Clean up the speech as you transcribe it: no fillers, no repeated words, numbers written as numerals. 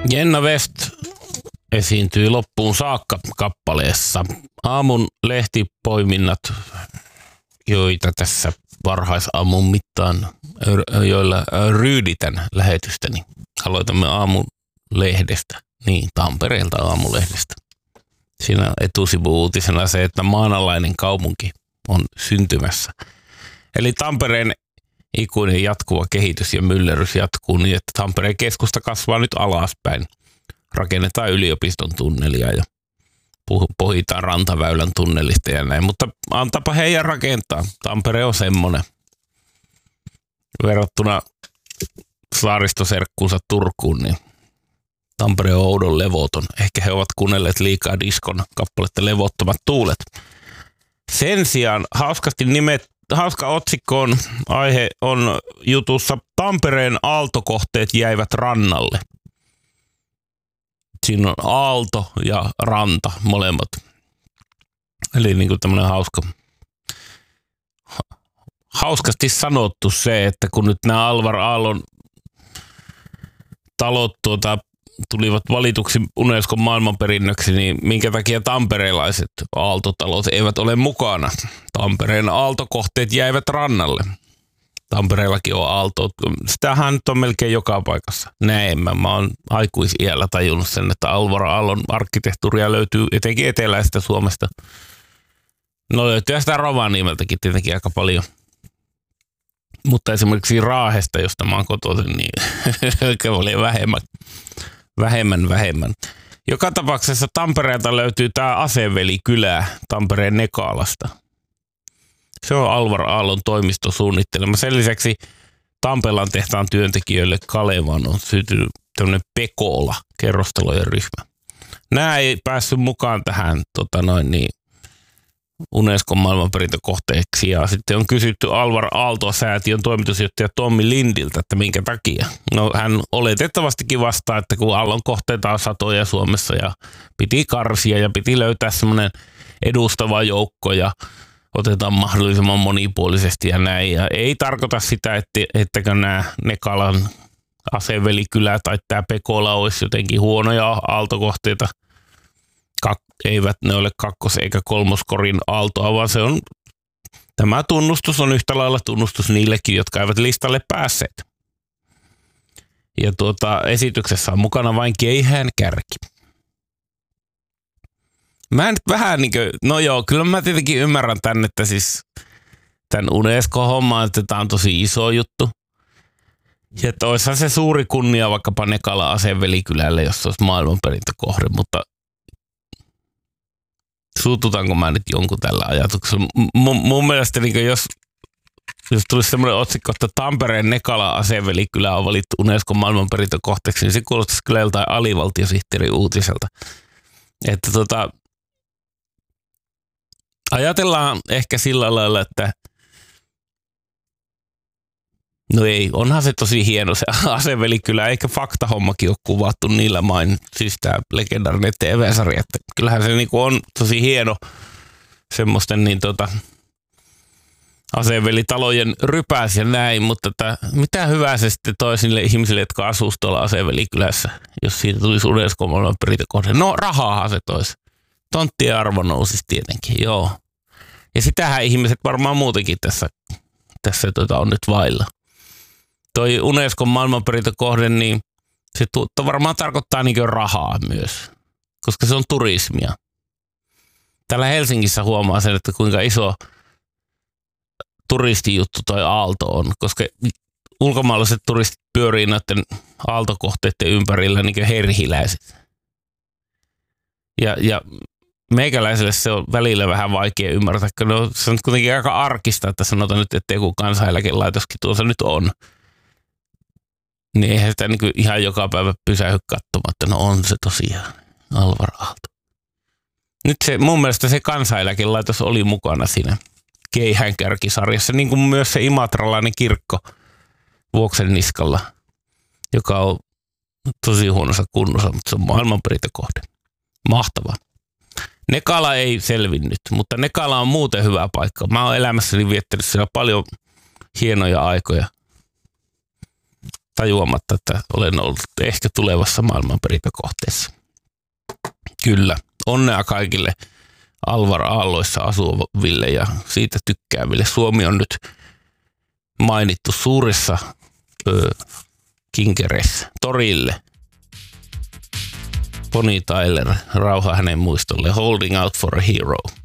Jenna West esiintyi loppuun saakka kappaleessa. Aamun lehtipoiminnat, joita tässä varhaisaamun mittaan, joilla ryyditän lähetystäni. Aloitamme aamun lehdestä, niin Tampereelta aamulehdestä. Siinä on etusivu-uutisena se, että maanalainen kaupunki on syntymässä. Eli Tampereen ikuinen jatkuva kehitys ja myllerrys jatkuu niin, että Tampereen keskusta kasvaa nyt alaspäin. Rakennetaan yliopiston tunnelia ja pohitaan Rantaväylän tunnelista ja näin, mutta antapa heidän rakentaa. Tampere on semmoinen. Verrattuna saaristoserkkuunsa Turkuun, niin Tampere on oudon levoton. Ehkä he ovat kuunnelleet liikaa diskon kappaletta Levottomat tuulet. Sen sijaan hauska otsikko aihe on jutussa Tampereen aaltokohteet jäivät rannalle. Siinä on aalto ja ranta molemmat. Eli niin kuin tämmöinen hauskasti sanottu se, että kun nyt nämä Alvar Aallon talot tulivat valituksi Unescon maailmanperinnöksi, niin minkä takia tamperelaiset aaltotalot eivät ole mukana? Tampereen aaltokohteet jäivät rannalle. Tampereellakin on aalto. Sitähän nyt on melkein joka paikassa. Näin mä oon aikuisiällä tajunnut sen, että Alvar Aallon arkkitehtuuria löytyy etenkin eteläisestä Suomesta. No löytyy sitä Rovaniemeltäkin tietenkin aika paljon. Mutta esimerkiksi Raahesta, josta mä oon kotoisin, niin oli vähemmän. Joka tapauksessa Tampereelta löytyy tää Asevelikylä Tampereen Nekaalasta. Se on Alvar Aallon toimistosuunnittelema. Sen lisäksi Tampelan tehtaan työntekijöille Kalevaan on syntynyt tämmöinen Pekola, kerrostalojen ryhmä. Nämä ei päässyt mukaan tähän Unescon maailmanperintökohteeksi ja sitten on kysytty Alvar Aalto-säätiön toimitusjohtaja Tommi Lindiltä, että minkä takia. No hän oletettavastikin vastaa, että kun Aallon kohteita on satoja Suomessa ja piti karsia ja piti löytää semmoinen edustava joukko ja otetaan mahdollisimman monipuolisesti ja näin. Ja ei tarkoita sitä, etteikö nämä Nekalan Asevelikylä tai tämä Pekola olisi jotenkin huonoja aaltokohteita. Eivät ne ole kakkos- eikä kolmoskorin aaltoa, vaan tämä tunnustus on yhtä lailla tunnustus niillekin, jotka eivät listalle päässeet. Ja esityksessä on mukana vain keihäänkärki. Mä nyt vähän kyllä mä tietenkin ymmärrän tän, että siis tän Unesco-hommaan, että tää on tosi iso juttu. Ja että olisihan se suuri kunnia vaikkapa Nekala Asevelikylälle, jos se olisi maailmanperintökohde, mutta suututaanko mä nyt jonkun tällä ajatuksella? Mun mielestä jos tulisi semmoinen otsikko, että Tampereen Nekala Asevelikylä on valittu Unescon maailmanperintökohteeksi, niin se kuulostaisi kyllä joltain alivaltiosihteerin uutiselta. Että ajatellaan ehkä sillä lailla, että no ei, onhan se tosi hieno se Asevelikylä, eikä faktahommakin ole kuvattu niillä main, siis tämä legendaarinen TV-sarja, että kyllähän se on tosi hieno semmoisten asevelitalojen rypäs ja näin, mutta mitä hyvää se sitten toisi niille ihmisille, jotka asuisi tuolla Asevelikylässä, jos siitä tulisi Unescon maailmanperintökohde. No rahaahan se toisi. Tonttien arvo nousisi tietenkin, joo. Ja sitähän ihmiset varmaan muutenkin tässä on nyt vailla. Toi Unescon maailmanperintökohde, niin se varmaan tarkoittaa rahaa myös, koska se on turismia. Täällä Helsingissä huomaa sen, että kuinka iso turistijuttu toi aalto on, koska ulkomaalaiset turistit pyörii noiden aaltokohteiden ympärillä niin kuin herhiläiset. Ja meikäläiselle se on välillä vähän vaikea ymmärtää, kun se on kuitenkin aika arkista, että sanotaan nyt, että joku kansaneläkelaitoskin tuossa nyt on. Niin eihän sitä ihan joka päivä pysähy katsomaan, että no on se tosiaan Alvar Aalto. Nyt mun mielestä se kansaneläkelaitos oli mukana siinä keihäänkärkisarjassa, niin kuin myös se imatralainen kirkko Vuoksen niskalla, joka on tosi huonossa kunnossa, mutta se on maailmanperintökohde. Mahtavaa. Nekala ei selvinnyt, mutta Nekala on muuten hyvä paikka. Mä oon elämässäni viettänyt siellä paljon hienoja aikoja. tajuamatta, että olen ollut ehkä tulevassa maailmanperintökohteessa. Kyllä, onnea kaikille Alvar Aalloissa asuville ja siitä tykkääville. Suomi on nyt mainittu suurissa kinkereissä torille. Bonnie Tyler, rauha hänen muistolle. Holding out for a hero.